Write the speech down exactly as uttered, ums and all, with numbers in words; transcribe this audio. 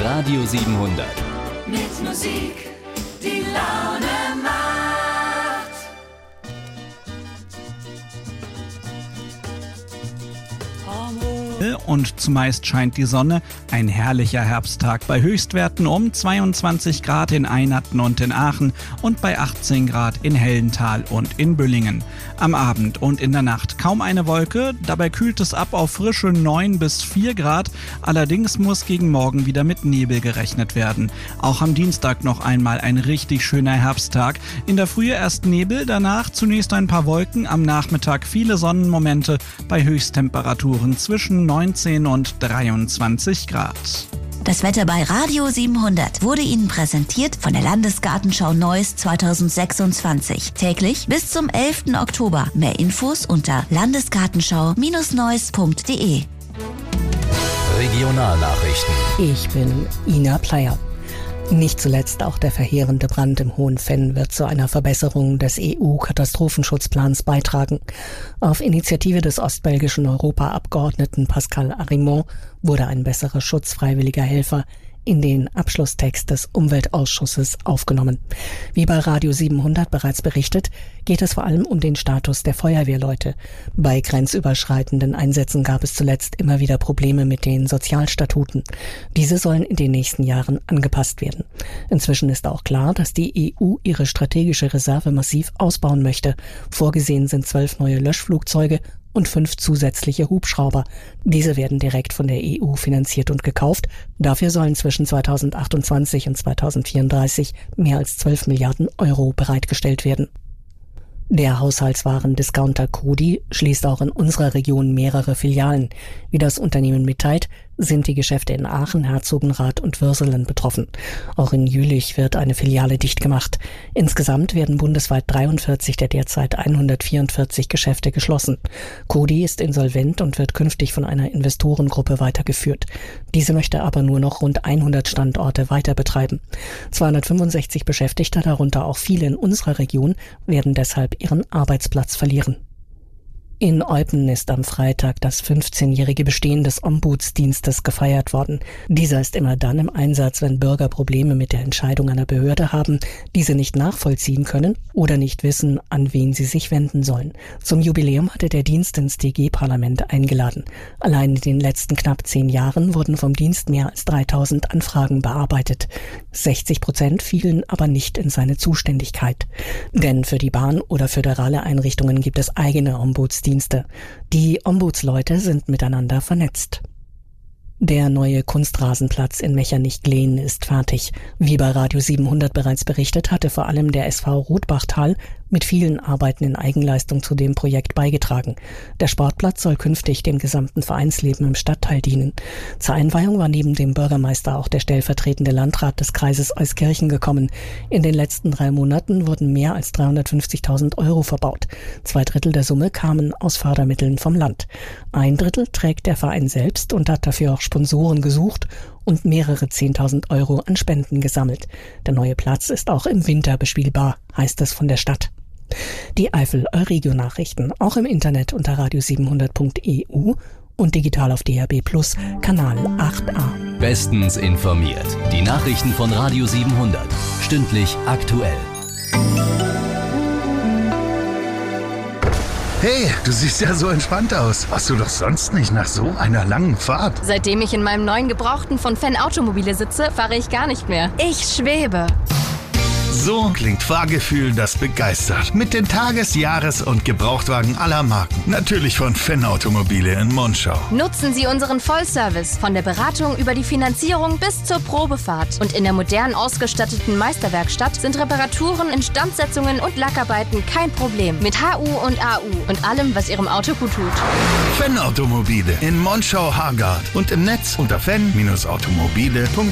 Radio siebenhundert. Mit Musik, die Laune macht. Und zumeist scheint die Sonne. Ein herrlicher Herbsttag bei Höchstwerten um zweiundzwanzig Grad in Einatten und in Aachen und bei achtzehn Grad in Hellental und in Büllingen. Am Abend und in der Nacht kaum eine Wolke, dabei kühlt es ab auf frische neun bis vier Grad. Allerdings muss gegen morgen wieder mit Nebel gerechnet werden. Auch am Dienstag noch einmal ein richtig schöner Herbsttag. In der Frühe erst Nebel, danach zunächst ein paar Wolken, am Nachmittag viele Sonnenmomente bei Höchsttemperaturen zwischen neunzehn und dreiundzwanzig Grad. Das Wetter bei Radio siebenhundert wurde Ihnen präsentiert von der Landesgartenschau Neuss zweitausendsechsundzwanzig. Täglich bis zum elften Oktober. Mehr Infos unter landesgartenschau Neuss punkt de. Regionalnachrichten. Ich bin Ina Pleyer. Nicht zuletzt auch der verheerende Brand im Hohen Venn wird zu einer Verbesserung des E U-Katastrophenschutzplans beitragen. Auf Initiative des ostbelgischen Europaabgeordneten Pascal Arimont wurde ein besserer Schutz freiwilliger Helfer in den Abschlusstext des Umweltausschusses aufgenommen. Wie bei Radio siebenhundert bereits berichtet, geht es vor allem um den Status der Feuerwehrleute. Bei grenzüberschreitenden Einsätzen gab es zuletzt immer wieder Probleme mit den Sozialstatuten. Diese sollen in den nächsten Jahren angepasst werden. Inzwischen ist auch klar, dass die E U ihre strategische Reserve massiv ausbauen möchte. Vorgesehen sind zwölf neue Löschflugzeuge und fünf zusätzliche Hubschrauber. Diese werden direkt von der E U finanziert und gekauft. Dafür sollen zwischen zweitausendachtundzwanzig und zweitausendvierunddreißig mehr als zwölf Milliarden Euro bereitgestellt werden. Der Haushaltswaren-Discounter Coty schließt auch in unserer Region mehrere Filialen. Wie das Unternehmen mitteilt, sind die Geschäfte in Aachen, Herzogenrath und Würselen betroffen. Auch in Jülich wird eine Filiale dicht gemacht. Insgesamt werden bundesweit dreiundvierzig der derzeit hundertvierundvierzig Geschäfte geschlossen. Coty ist insolvent und wird künftig von einer Investorengruppe weitergeführt. Diese möchte aber nur noch rund hundert Standorte weiter betreiben. zweihundertfünfundsechzig Beschäftigte, darunter auch viele in unserer Region, werden deshalb ihren Arbeitsplatz verlieren. In Eupen ist am Freitag das fünfzehnjährige Bestehen des Ombudsdienstes gefeiert worden. Dieser ist immer dann im Einsatz, wenn Bürger Probleme mit der Entscheidung einer Behörde haben, diese nicht nachvollziehen können oder nicht wissen, an wen sie sich wenden sollen. Zum Jubiläum hatte der Dienst ins D G-Parlament eingeladen. Allein in den letzten knapp zehn Jahren wurden vom Dienst mehr als dreitausend Anfragen bearbeitet. sechzig Prozent fielen aber nicht in seine Zuständigkeit. Denn für die Bahn oder föderale Einrichtungen gibt es eigene Ombudsdienste. Die Ombudsleute sind miteinander vernetzt. Der neue Kunstrasenplatz in Mechernich-Glehn ist fertig. Wie bei Radio siebenhundert bereits berichtet, hatte vor allem der S V Rotbachtal mit vielen Arbeiten in Eigenleistung zu dem Projekt beigetragen. Der Sportplatz soll künftig dem gesamten Vereinsleben im Stadtteil dienen. Zur Einweihung war neben dem Bürgermeister auch der stellvertretende Landrat des Kreises Euskirchen gekommen. In den letzten drei Monaten wurden mehr als dreihundertfünfzigtausend Euro verbaut. Zwei Drittel der Summe kamen aus Fördermitteln vom Land. Ein Drittel trägt der Verein selbst und hat dafür auch Sponsoren gesucht und mehrere zehntausend Euro an Spenden gesammelt. Der neue Platz ist auch im Winter bespielbar, heißt es von der Stadt. Die Eifel-Euregio-Nachrichten auch im Internet unter radio siebenhundert punkt e u und digital auf D A B Plus, Kanal acht a. Bestens informiert. Die Nachrichten von Radio siebenhundert. Stündlich aktuell. Hey, du siehst ja so entspannt aus. Warst du doch sonst nicht nach so einer langen Fahrt? Seitdem ich in meinem neuen Gebrauchten von Fenn Automobile sitze, fahre ich gar nicht mehr. Ich schwebe. So klingt Fahrgefühl, das begeistert. Mit den Tages-, Jahres- und Gebrauchtwagen aller Marken. Natürlich von Fenn Automobile in Monschau. Nutzen Sie unseren Vollservice von der Beratung über die Finanzierung bis zur Probefahrt. Und in der modern ausgestatteten Meisterwerkstatt sind Reparaturen, Instandsetzungen und Lackarbeiten kein Problem. Mit H U und A U und allem, was Ihrem Auto gut tut. Fenn Automobile in Monschau-Hargard und im Netz unter fenn Bindestrich automobile punkt de.